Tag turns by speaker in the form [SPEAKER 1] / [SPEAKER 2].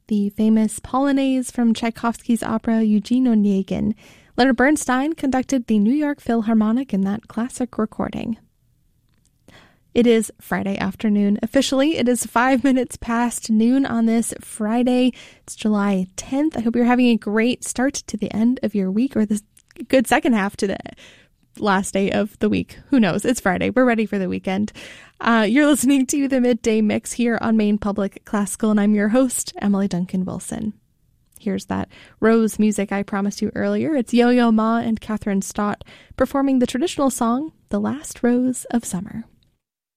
[SPEAKER 1] the famous Polonaise from Tchaikovsky's opera Eugene Onegin. Leonard Bernstein conducted the New York Philharmonic in that classic recording. It is Friday afternoon. Officially, it is 5 minutes past noon on this Friday. It's July 10th. I hope you're having a great start to the end of your week, or the good second half to the last day of the week. Who knows? It's Friday. We're ready for the weekend. You're listening to the Midday Mix here on Maine Public Classical, and I'm your host, Emily Duncan Wilson. Here's that Rose music I promised you earlier. It's Yo-Yo Ma and Catherine Stott performing the traditional song, The Last Rose of Summer.